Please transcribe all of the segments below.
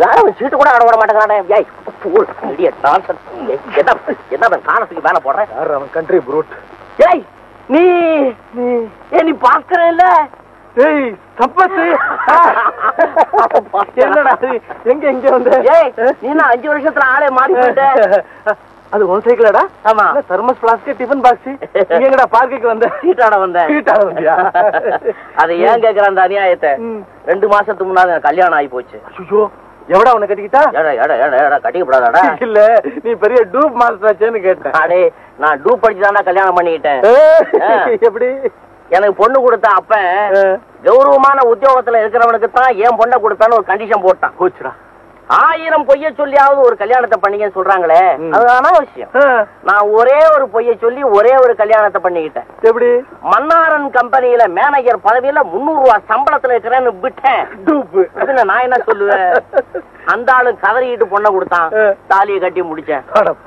யாரும் சீட்டு கூட ஆட விட மாட்டேங்கிறானே. என்ன காலத்துக்கு வேலை போடுறேன். அவன் கண்ட்ரி ப்ரூட். ஏய் நீ நீ பாக்குறேன்ல. ஏய் சம்பத்து என்னடா எங்க எங்க வந்த? ஏய் நீ 5 வருஷத்துல ஆளே மாறி போயிட்ட. அது உன் சைக்கிளடா? ஆமா. Thermus flask tiffin box. நீ எங்கடா பார்க்குக்கு வந்த? சீட்டாட வந்தேன். சீட்டாட வந்தியா? அது ஏன் கேக்குற அந்த அநியாயத்தை? 2 மாசத்துக்கு முன்னாடி கல்யாணம் ஆகி போச்சு. ஐயோ எவடா உன்னை கட்டிக்கிட்டா? கட்டிக்கப்படாதாடா? இல்ல நீ பெரிய டூப் மாஸ்டர் ஆச்சேன்னு கேட்டேன். அடே நான் டூப் படிச்சுதான்டா கல்யாணம் பண்ணிக்கிட்டேன். எப்படி? எனக்கு பொண்ணு கொடுத்த அப்ப கௌரவமான உத்தியோகத்துல இருக்கிறவனுக்கு தான் ஏன் பொண்ணை கொடுத்தான்னு ஒரு கண்டிஷன் போட்டான். போச்சுடா. 1000 பொய்ய சொல்லியாவது ஒரு கல்யாணத்தை பண்ணீங்கன்னு சொல்றாங்களே, அதுதானா விஷயம். நான் ஒரே ஒரு பொய்ய சொல்லி ஒரே ஒரு கல்யாணத்தை பண்ணிக்கிட்டேன். எப்படி? மன்னாரன் கம்பெனியில மேனேஜர் பதவியில 300 ரூபாய் சம்பளத்துல இருக்கிறேன்னு விட்டேன். நான் என்ன சொல்லுவேன்? அந்த ஆளு கதறிட்டு பொண்ணை கொடுத்தான். தாலியை கட்டி முடிச்சேன்.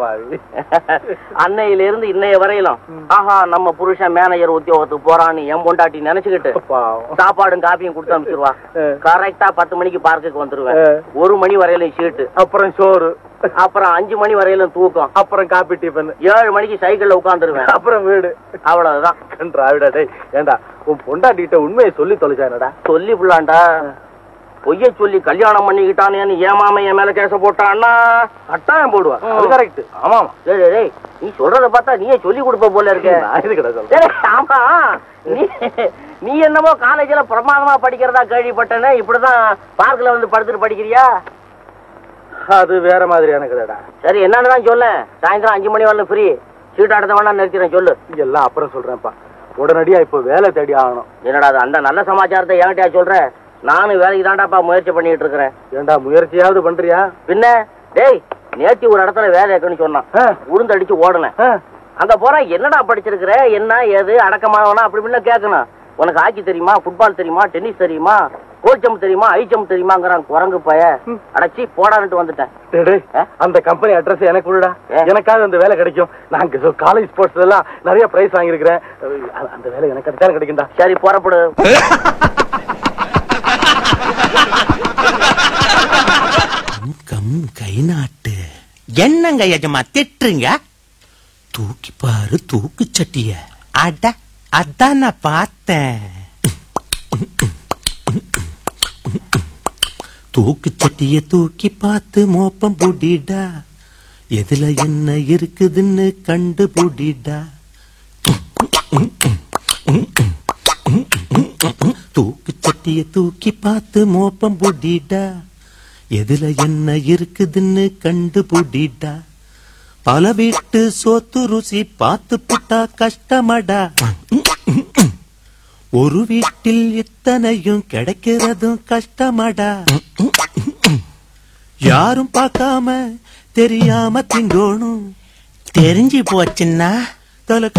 அன்னையில இருந்து இன்னைய வரையிலும் ஆஹா நம்ம புருஷன் மேனேஜர் உத்தியோகத்துக்கு போறான்னு என் பொண்டாட்டி நினைச்சுக்கிட்டு சாப்பாடும் காப்பியும் கொடுத்து அனுப்பிச்சிருவா. கரெக்டா 10 மணிக்கு பார்க்குக்கு வந்துருவேன். 1 மணி வரையிலும் சீட்டு, அப்புறம் சோறு, அப்புறம் 5 மணி வரையிலும் தூக்கம், அப்புறம் காப்பி டிஃபன், 7 மணிக்கு சைக்கிள்ல உட்காந்துருவேன், அப்புறம் வீடு. அவ்வளவுதான். ஏண்டா உன் பொண்டாட்டிட்ட உண்மையை சொல்லி தொலைச்சானடா? சொல்லி புள்ளாண்டா பொய்ய சொல்லி கல்யாணம் பண்ணிக்கிட்டானேன்னு ஏமாம என் மேல கேச போட்டான்னா கட்டாயம் போடுவா. கரெக்ட். ஆமா நீ சொல்றத பார்த்தா நீயே சொல்லி கொடுப்ப போல இருக்க. ஆமா நீ என்னமோ காலேஜ்ல பிரமாதமா படிக்கிறதா கேள்விப்பட்டேன்னு. இப்படிதான் பார்க்ல வந்து படுத்துட்டு படிக்கிறியா? அது வேற மாதிரியான கதைடா. சரி என்னன்னு சொல்ல. சாயந்தரம் 5 மணி வரல ஃப்ரீ. சீட்டாடத்தை வேணா நிறுத்திறேன். சொல்லு. எல்லாம் அப்புறம் சொல்றேன்ப்பா. உடனடியா இப்ப வேலை தேடி ஆகணும். என்னடா அந்த நல்ல சமாச்சாரத்தை என்கிட்டயா சொல்ற? நானும் வேலைக்கு தாண்டாப்பா முயற்சி பண்ணிட்டு இருக்கிறேன். ஏண்டா முயற்சியாவது பண்றியா? பின்ன டேய் நேத்தி ஒரு இடத்துல வேலை இருக்குன்னு சொன்னான். உளுந்து அடிச்சு ஓடுனேன். அங்க போற என்னடா படிச்சிருக்கிற, என்ன ஏது அடக்கமானவனா அப்படி முன்ன கேட்கணும். உனக்கு ஹாக்கி தெரியுமா, ஃபுட்பால் தெரியுமா, டென்னிஸ் தெரியுமா, கோல்சம் தெரியுமா, ஐச்சம் தெரியுமாங்கிறான் குரங்கு பய. அடைச்சி போடான்ட்டு வந்துட்டேன். அந்த கம்பெனி அட்ரஸ் எனக்கு விடுடா. எனக்காவது அந்த வேலை கிடைக்கும். நாங்க காலேஜ் ஸ்போர்ட்ஸ்ல எல்லாம் நிறைய பிரைஸ் வாங்கியிருக்கிறேன். அந்த வேலை எனக்கு கிடைச்சாலும் கிடைக்கும்டா. சரி புறப்படு. கை நாட்டு என்னங்க எஜமா திட்டுறீங்க? தூக்கி பாரு தூக்கு சட்டிய. அட அதான் நான் பார்த்தேன். தூக்கு சட்டிய தூக்கி பார்த்து மோப்பம் புடிடா. எதுல என்ன இருக்குதுன்னு கண்டு புடிடா. தூக்கு சட்டிய தூக்கி பார்த்து மோப்பம் புடிடா. எதுல என்ன இருக்குதுன்னு கண்டு புடிடா. பல வீட்டு சோத்து ருசி பார்த்து புட்டா கஷ்டமடா. ஒரு வீட்டில் இத்தனையும் கிடைக்கிறதும் கஷ்டமடா. யாரும் பார்க்காம தெரியாம திங்கோணும். தெரிஞ்சு போச்சுன்னா